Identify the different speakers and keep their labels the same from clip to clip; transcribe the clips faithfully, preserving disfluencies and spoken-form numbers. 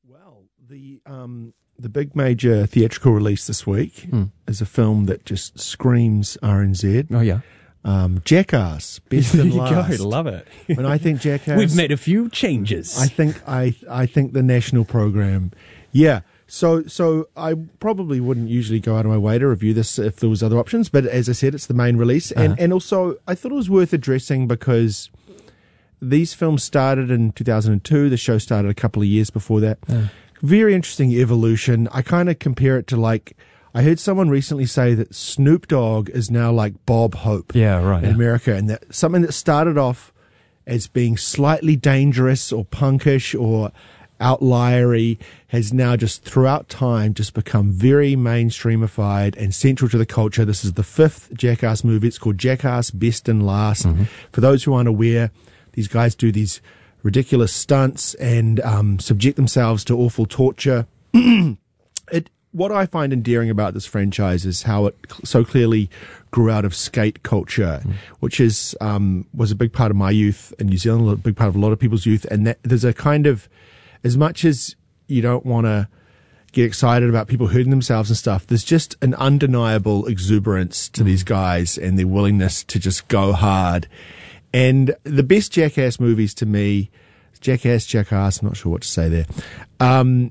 Speaker 1: Well, the um, the big major theatrical release this week
Speaker 2: Mm.
Speaker 1: is a film that just screams R N Z.
Speaker 2: Oh, yeah.
Speaker 1: Um, Jackass, best
Speaker 2: There
Speaker 1: and
Speaker 2: you
Speaker 1: last.
Speaker 2: go. Love it.
Speaker 1: When I think Jackass,
Speaker 2: We've made a few changes.
Speaker 1: I think I I think the national program. Yeah. So so I probably wouldn't usually go out of my way to review this if there was other options, but as I said, it's the main release, and
Speaker 2: Uh-huh.
Speaker 1: and also I thought it was worth addressing because these films started in two thousand two. The show started a couple of years before that.
Speaker 2: Uh.
Speaker 1: Very interesting evolution. I kind of compare it to, like, I heard someone recently say that Snoop Dogg is now like Bob Hope
Speaker 2: Yeah, right.
Speaker 1: in
Speaker 2: Yeah.
Speaker 1: America, and that something that started off as being slightly dangerous or punkish or outliery has now just throughout time just become very mainstreamified and central to the culture. This is the fifth Jackass movie. It's called Jackass Best and Last.
Speaker 2: Mm-hmm.
Speaker 1: For those who aren't aware, these guys do these ridiculous stunts and um, subject themselves to awful torture. it What I find endearing about this franchise is how it cl- so clearly grew out of skate culture, mm. which is um, was a big part of my youth in New Zealand, a big part of a lot of people's youth. And that, there's a kind of, as much as you don't want to get excited about people hurting themselves and stuff, there's just an undeniable exuberance to mm. these guys and their willingness to just go hard. And the best Jackass movies to me, Jackass, Jackass, I'm not sure what to say there, um,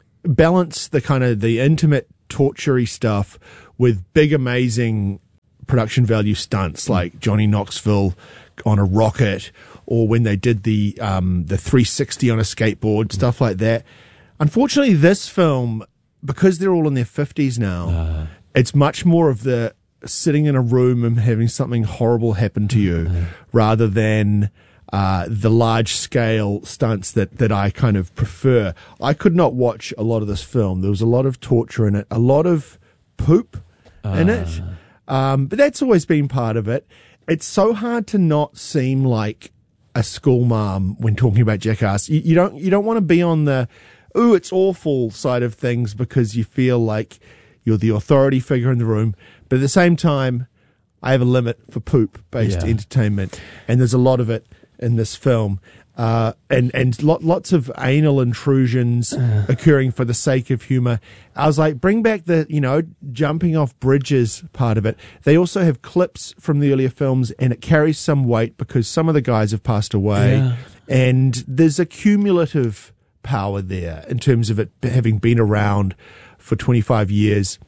Speaker 1: balance the kind of the intimate, torture-y stuff with big, amazing production value stunts like Johnny Knoxville on a rocket, or when they did the um, the three sixty on a skateboard, stuff like that. Unfortunately, this film, because they're all in their fifties now, uh. it's much more of the sitting in a room and having something horrible happen to you, mm-hmm. rather than uh, the large-scale stunts that, that I kind of prefer. I could not watch a lot of this film. There was a lot of torture in it, a lot of poop uh. in it, um, but that's always been part of it. It's so hard to not seem like a school mom when talking about Jackass. You, you don't you don't want to be on the ooh, it's awful side of things because you feel like you're the authority figure in the room. But at the same time, I have a limit for poop-based
Speaker 2: yeah.
Speaker 1: entertainment, and there's a lot of it in this film. Uh, and and lot, lots of anal intrusions uh. occurring for the sake of humor. I was like, bring back the, you know, jumping off bridges part of it. They also have clips from the earlier films, and it carries some weight because some of the guys have passed away.
Speaker 2: Yeah.
Speaker 1: And there's a cumulative power there in terms of it having been around for twenty-five years.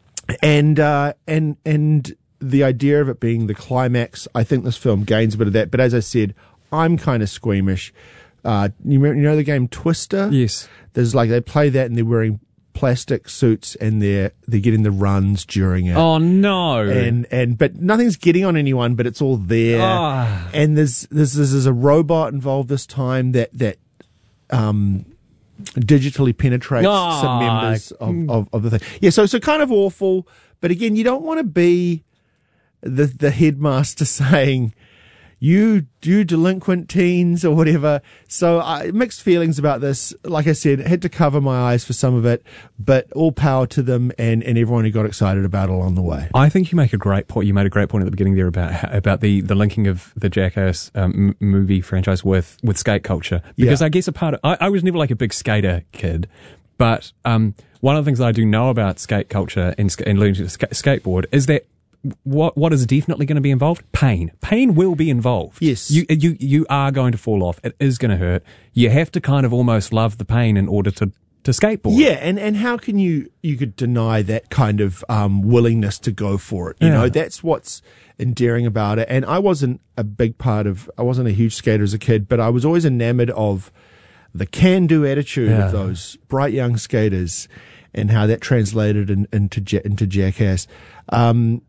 Speaker 1: And uh, and and the idea of it being the climax, I think this film gains a bit of that. But as I said, I'm kind of squeamish. Uh, you, remember, you know the game Twister?
Speaker 2: Yes.
Speaker 1: There's like they play that and they're wearing plastic suits and they're they're getting the runs during it.
Speaker 2: Oh no!
Speaker 1: And and but nothing's getting on anyone, but it's all there.
Speaker 2: Oh.
Speaker 1: And there's there's there's a robot involved this time that that um. digitally penetrates
Speaker 2: oh.
Speaker 1: some members of, of, of the thing. Yeah, so so kind of awful, but again, you don't want to be the the headmaster saying, you you delinquent teens or whatever. So I, mixed feelings about this. Like I said, had to cover my eyes for some of it, but all power to them and, and everyone who got excited about it along the way.
Speaker 2: I think you make a great point. You made a great point at the beginning there about about the, the linking of the Jackass um, m- movie franchise with, with skate culture. Because
Speaker 1: yeah.
Speaker 2: I guess a part of, I, I was never like a big skater kid, but um, one of the things that I do know about skate culture and, and learning to ska- skateboard is that What what is definitely going to be involved? Pain. Pain will be involved.
Speaker 1: Yes.
Speaker 2: You you you are going to fall off. It is going to hurt. You have to kind of almost love the pain in order to, to skateboard.
Speaker 1: Yeah, and, and how can you you could deny that kind of um, willingness to go for it? You
Speaker 2: Yeah.
Speaker 1: know, that's what's endearing about it. And I wasn't a big part of I wasn't a huge skater as a kid, but I was always enamored of the can-do attitude
Speaker 2: Yeah.
Speaker 1: of those bright young skaters and how that translated in, into Ja- into Jackass. Um,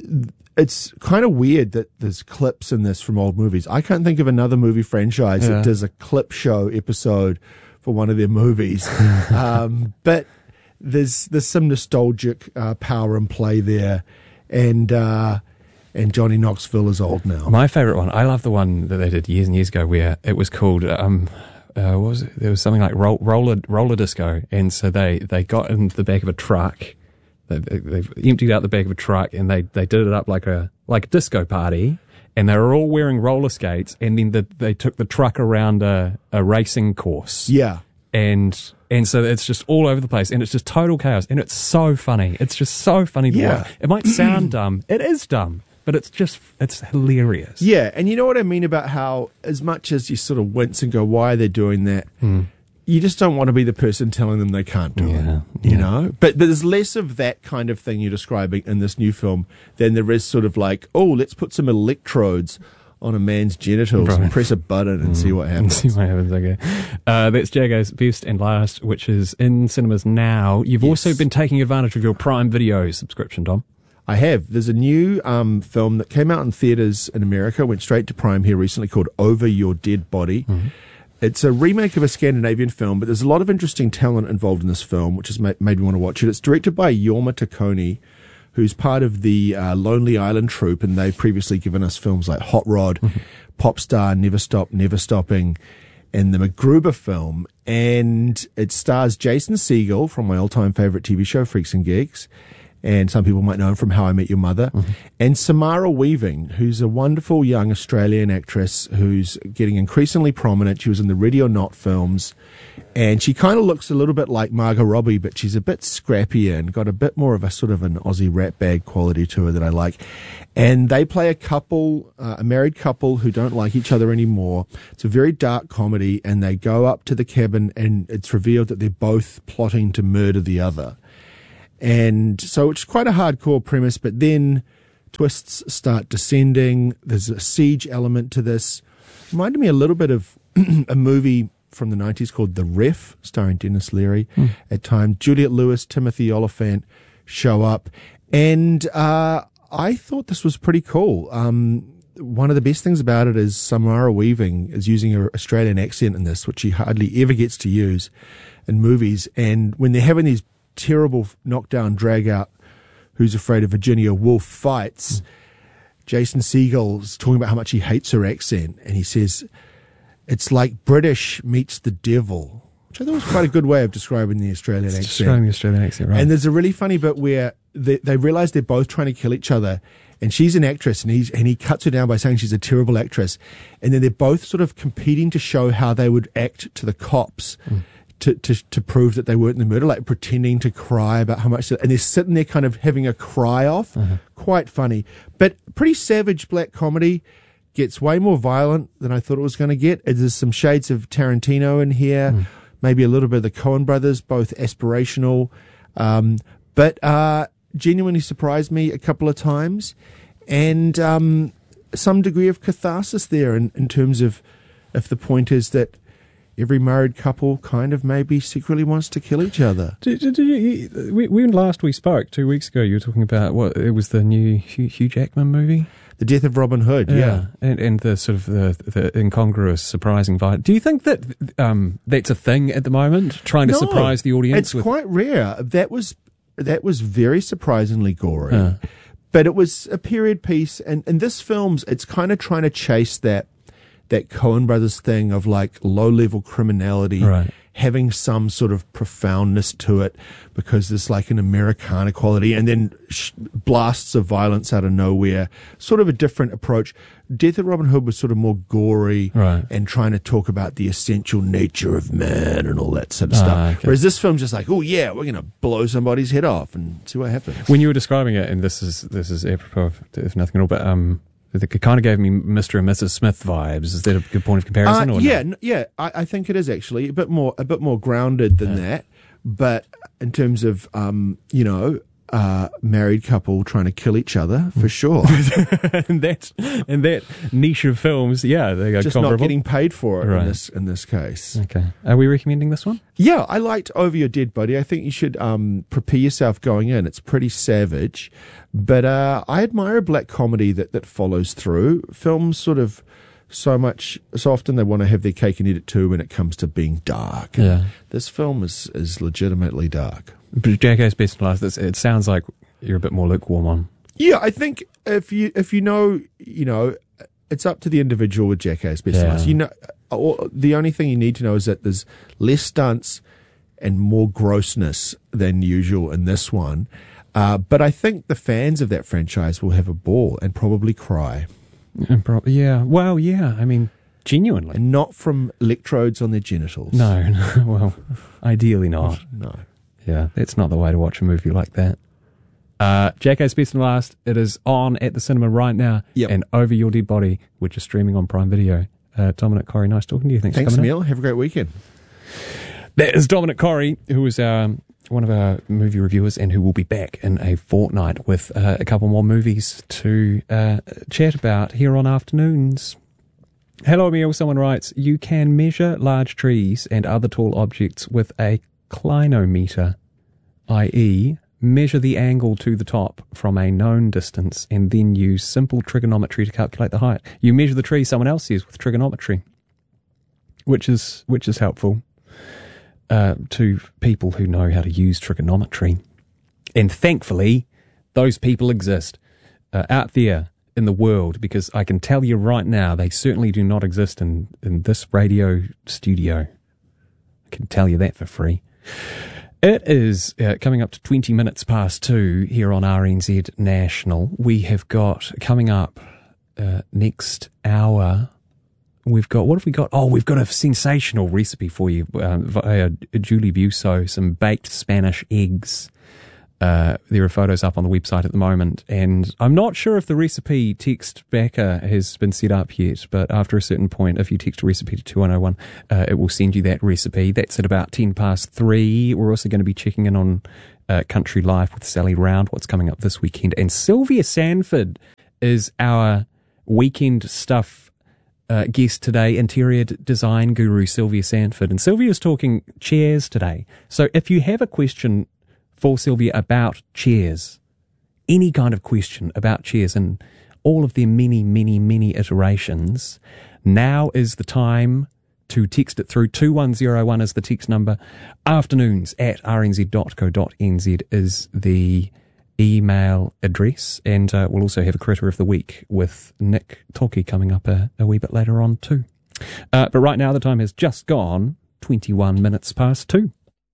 Speaker 1: it's kind of weird that there's clips in this from old movies. I can't think of another movie franchise
Speaker 2: Yeah.
Speaker 1: that does a clip show episode for one of their movies. um, but there's there's some nostalgic uh, power in play there, and uh, and Johnny Knoxville is old now.
Speaker 2: My favourite one, I love the one that they did years and years ago where it was called, um, uh, what was it? There was something like roll, roller roller disco, and so they, they got in the back of a truck. They, they've emptied out the back of a truck and they, they did it up like a like a disco party, and they were all wearing roller skates, and then the, they took the truck around a, a racing course.
Speaker 1: Yeah.
Speaker 2: And And so it's just all over the place, and it's just total chaos, and it's so funny. It's just so funny to
Speaker 1: Yeah.
Speaker 2: watch. It might sound dumb. It is dumb, but it's just, it's hilarious.
Speaker 1: Yeah, and you know what I mean about how, as much as you sort of wince and go, why are they doing that?
Speaker 2: Mm.
Speaker 1: You just don't want to be the person telling them they can't do
Speaker 2: Yeah,
Speaker 1: it, you
Speaker 2: yeah.
Speaker 1: know? But there's less of that kind of thing you're describing in this new film than there is sort of like, oh, let's put some electrodes on a man's genitals
Speaker 2: Right.
Speaker 1: and press a button and see what happens.
Speaker 2: See what happens, okay. Uh, that's Jago's Best and Last, which is in cinemas now. You've
Speaker 1: Yes.
Speaker 2: also been taking advantage of your Prime Video subscription, Dom.
Speaker 1: I have. There's a new um, film that came out in theatres in America, went straight to Prime here recently, called Over Your Dead Body.
Speaker 2: Mm-hmm.
Speaker 1: It's a remake of a Scandinavian film, but there's a lot of interesting talent involved in this film, which has ma- made me want to watch it. It's directed by Jorma Taccone, who's part of the uh, Lonely Island troupe, and they've previously given us films like Hot Rod,
Speaker 2: Mm-hmm.
Speaker 1: Pop Star, Never Stop, Never Stopping, and the MacGruber film. And it stars Jason Segel from my all-time favourite T V show, Freaks and Geeks, and some people might know him from How I Met Your Mother,
Speaker 2: Mm-hmm.
Speaker 1: and Samara Weaving, who's a wonderful young Australian actress who's getting increasingly prominent. She was in the Ready or Not films, and she kind of looks a little bit like Margot Robbie, but she's a bit scrappier and got a bit more of a sort of an Aussie rat bag quality to her that I like. And they play a couple, uh, a married couple who don't like each other anymore. It's a very dark comedy, and they go up to the cabin, and it's revealed that they're both plotting to murder the other. And so it's quite a hardcore premise, but then twists start descending. There's a siege element to this. Reminded me a little bit of a movie from the nineties called The Ref, starring Dennis Leary. Mm. At times, Juliette Lewis, Timothy Oliphant show up. And uh, I thought this was pretty cool. Um, one of the best things about it is Samara Weaving is using her Australian accent in this, which she hardly ever gets to use in movies. And when they're having these terrible knockdown, drag out, Who's Afraid of Virginia Woolf fights, mm. Jason Segel's talking about how much he hates her accent, and he says it's like British meets the devil, which I thought was quite a good way of describing the Australian
Speaker 2: it's
Speaker 1: accent.
Speaker 2: Describing the Australian accent, right?
Speaker 1: And there's a really funny bit where they, they realize they're both trying to kill each other, and she's an actress, and he's and he cuts her down by saying she's a terrible actress, and then they're both sort of competing to show how they would act to the cops. Mm. To, to to prove that they weren't in the murder, like pretending to cry about how much, and they're sitting there kind of having a cry off. Uh-huh. Quite funny, but pretty savage black comedy. Gets way more violent than I thought it was going to get. There's some shades of Tarantino in here, mm. maybe a little bit of the Coen brothers, both aspirational, um, but uh, genuinely surprised me a couple of times, and um, some degree of catharsis there in, in terms of if the point is that every married couple kind of maybe secretly wants to kill each other.
Speaker 2: Did, did you, when last we spoke, two weeks ago, you were talking about what it was the new Hugh, Hugh Jackman movie?
Speaker 1: The Death of Robin Hood, yeah. yeah.
Speaker 2: And, and the sort of the, the incongruous, surprising vibe. Do you think that um, that's a thing at the moment, trying to
Speaker 1: no,
Speaker 2: surprise the audience?
Speaker 1: It's
Speaker 2: with...
Speaker 1: quite rare. That was that was very surprisingly gory. Uh. But it was a period piece, and, and this film's, it's kind of trying to chase that that Coen brothers thing of like low level criminality,
Speaker 2: right.
Speaker 1: having some sort of profoundness to it because there's like an Americana quality, and then sh- blasts of violence out of nowhere. Sort of a different approach. Death of Robin Hood was sort of more gory,
Speaker 2: right.
Speaker 1: and trying to talk about the essential nature of man and all that sort of
Speaker 2: ah,
Speaker 1: stuff.
Speaker 2: Okay.
Speaker 1: Whereas this film's just like, oh yeah, we're going to blow somebody's head off and see what happens.
Speaker 2: When you were describing it, and this is this is apropos of, if nothing at all, but um. It kind of gave me Mister and Missus Smith vibes. Is that a good point of comparison?
Speaker 1: Uh,
Speaker 2: or
Speaker 1: yeah,
Speaker 2: no?
Speaker 1: n- yeah. I, I think it is actually a bit more, a bit more grounded than
Speaker 2: yeah.
Speaker 1: that. But in terms of, um, you know, uh, married couple trying to kill each other, for sure.
Speaker 2: and that and that niche of films, yeah, they are
Speaker 1: just
Speaker 2: comparable.
Speaker 1: not getting paid for it
Speaker 2: right.
Speaker 1: in this in this case.
Speaker 2: Okay, are we recommending this one?
Speaker 1: Yeah, I liked Over Your Dead Body. I think you should um, prepare yourself going in. It's pretty savage, but uh, I admire a black comedy that that follows through. Films sort of so much, so often they want to have their cake and eat it too when it comes to being dark.
Speaker 2: Yeah,
Speaker 1: this film is is legitimately dark.
Speaker 2: But Jacko's Best and Last, it sounds like you're a bit more lukewarm on.
Speaker 1: Yeah, I think if you if you know, you know, it's up to the individual with Jackass Best and Last. You know, or the only thing you need to know is that there's less stunts and more grossness than usual in this one. Uh, but I think the fans of that franchise will have a ball and probably cry.
Speaker 2: And pro- yeah, well, yeah. I mean, Genuinely.
Speaker 1: And not from electrodes on their genitals.
Speaker 2: No, no, well, ideally not.
Speaker 1: No.
Speaker 2: Yeah, that's not the way to watch a movie like that. Uh, Jacko's Best and Last, it is on at the cinema right now.
Speaker 1: Yep.
Speaker 2: And Over Your Dead Body, which is streaming on Prime Video. Uh, Dominic Corrie, nice talking to you. Thanks,
Speaker 1: Thanks,
Speaker 2: for coming
Speaker 1: Emil. Have a great weekend.
Speaker 2: That is Dominic Corrie, who is our, one of our movie reviewers and who will be back in a fortnight with uh, a couple more movies to uh, chat about here on Afternoons. Hello, Emil. Someone writes, you can measure large trees and other tall objects with a clinometer, that is, measure the angle to the top from a known distance and then use simple trigonometry to calculate the height. You measure the tree someone else sees with trigonometry, which is which is helpful uh, to people who know how to use trigonometry. And thankfully, those people exist uh, out there in the world, because I can tell you right now, they certainly do not exist in, in this radio studio. I can tell you that for free. It is uh, coming up to twenty minutes past two here on R N Z National. We have got coming up uh, next hour. We've got, what have we got? Oh, we've got a sensational recipe for you uh, via Julie Busso, some baked Spanish eggs. Uh, there are photos up on the website at the moment, and I'm not sure if the recipe text backer has been set up yet, but after a certain point, if you text a recipe to two one oh one, uh, it will send you that recipe. That's at about ten past three. We're also going to be checking in on uh, Country Life with Sally Round, what's coming up this weekend. And Sylvia Sanford is our weekend stuff uh, guest today, interior d- design guru Sylvia Sanford. And Sylvia is talking chairs today. So if you have a question for Sylvia about chairs, any kind of question about chairs and all of their many, many, many iterations, now is the time to text it through. two one oh one is the text number. Afternoons at r n z dot co dot n z is the email address. And uh, we'll also have a critter of the week with Nick Toki coming up a, a wee bit later on too. Uh, but right now the time has just gone twenty-one minutes past two.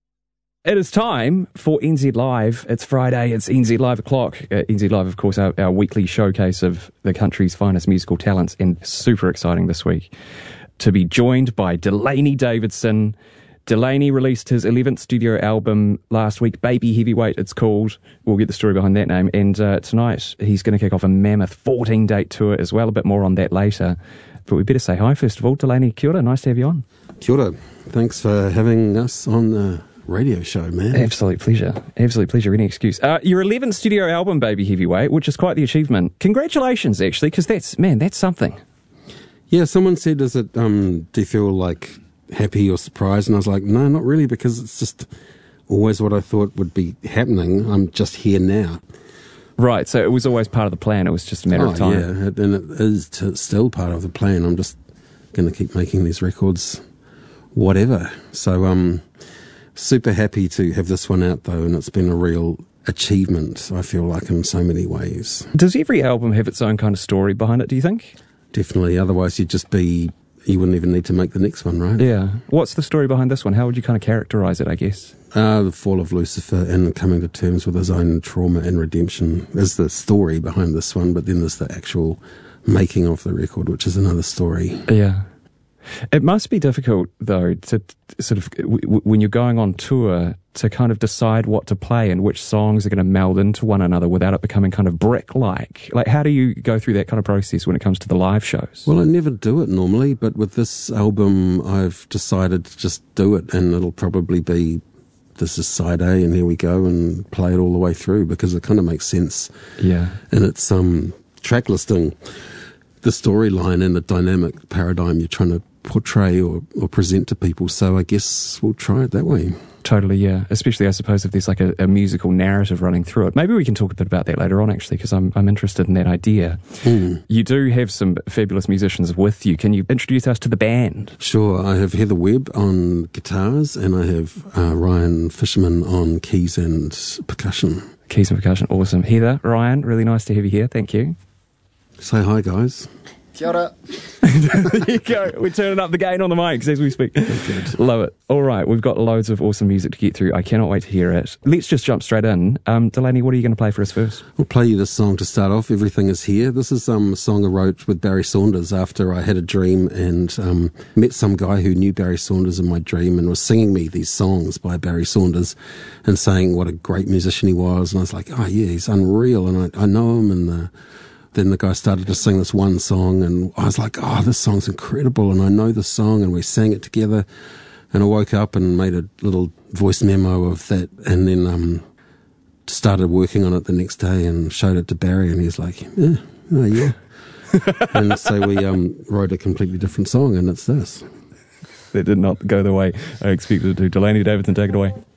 Speaker 2: It is time for N Z Live. It's Friday. It's N Z Live o'clock. Uh, N Z Live, of course, our, our weekly showcase of the country's finest musical talents. And super exciting this week to be joined by Delaney Davidson. Delaney released his eleventh studio album last week, Baby Heavyweight, it's called. We'll get the story behind that name. And uh, tonight he's going to kick off a mammoth fourteen-date tour as well. A bit more on that later. But we better say hi, first of all. Delaney, kia ora. Nice to have you on.
Speaker 3: Kia ora. Thanks for having us on the radio show, man.
Speaker 2: Absolute pleasure. Absolute pleasure. Any excuse. Uh, your eleventh studio album, Baby Heavyweight, which is quite the achievement. Congratulations, actually, because that's, man, that's something.
Speaker 3: Yeah, someone said, "Is it? Um, do you feel like happy or surprised?" And I was like, "No, not really, because it's just always what I thought would be happening. I'm just here now."
Speaker 2: Right. So it was always part of the plan. It was just a matter
Speaker 3: oh,
Speaker 2: of time.
Speaker 3: Yeah, it, and it is t- still part of the plan. I'm just going to keep making these records, whatever. So, um. Super happy to have this one out, though, and it's been a real achievement, I feel like, in so many ways.
Speaker 2: Does every album have its own kind of story behind it, do you think?
Speaker 3: Definitely. Otherwise, you'd just be, you wouldn't even need to make the next one, right?
Speaker 2: Yeah. What's the story behind this one? How would you kind of characterise it, I guess?
Speaker 3: Uh, the fall of Lucifer and coming to terms with his own trauma and redemption is the story behind this one, but then there's the actual making of the record, which is another story.
Speaker 2: Yeah. It must be difficult, though, to, to sort of, w- w- when you're going on tour, to kind of decide what to play and which songs are going to meld into one another without it becoming kind of brick-like. Like, how do you go through that kind of process when it comes to the live shows?
Speaker 3: Well, I never do it normally, but with this album, I've decided to just do it, and it'll probably be, this is side A, and here we go, and play it all the way through, because it kind of makes sense.
Speaker 2: Yeah.
Speaker 3: And it's um, track listing, the storyline and the dynamic paradigm you're trying to portray or, or present to people, so I guess we'll try it that way.
Speaker 2: Totally, yeah. Especially, I suppose, if there's like a, a musical narrative running through it. Maybe we can talk a bit about that later on, actually, because I'm I'm interested in that idea.
Speaker 3: Mm.
Speaker 2: You do have some fabulous musicians with you. Can you introduce us to the band?
Speaker 3: Sure. I have Heather Webb on guitars, and I have uh, Ryan Fisherman on keys and percussion.
Speaker 2: Keys and percussion, awesome. Heather, Ryan, really nice to have you here. Thank you.
Speaker 3: Say hi, guys.
Speaker 4: Kia ora.
Speaker 2: There you go. We're turning up the gain on the mics as we speak. Love it. All right, we've got loads of awesome music to get through. I cannot wait to hear it. Let's just jump straight in. Um, Delaney, what are you going to play for us first?
Speaker 3: I'll play you this song to start off. Everything is Here. This is um, a song I wrote with Barry Saunders after I had a dream and um, met some guy who knew Barry Saunders in my dream and was singing me these songs by Barry Saunders and saying what a great musician he was. And I was like, oh yeah, he's unreal, and I, I know him. And the Then the guy started to sing this one song, and I was like, oh, this song's incredible, and I know this song, and we sang it together. And I woke up and made a little voice memo of that, and then um, started working on it the next day and showed it to Barry, and he's like, yeah, oh yeah. And so we um, wrote a completely different song, and it's this.
Speaker 2: That did not go the way I expected it to. Delaney Davidson, take it away.